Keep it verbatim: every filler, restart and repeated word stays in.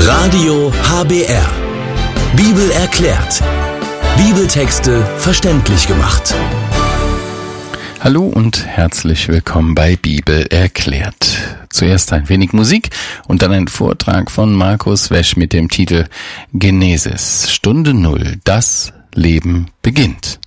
Radio H B R. Bibel erklärt. Bibeltexte verständlich gemacht. Hallo und herzlich willkommen bei Bibel erklärt. Zuerst ein wenig Musik und dann ein Vortrag von Markus Wesch mit dem Titel Genesis, Stunde Null, das Leben beginnt.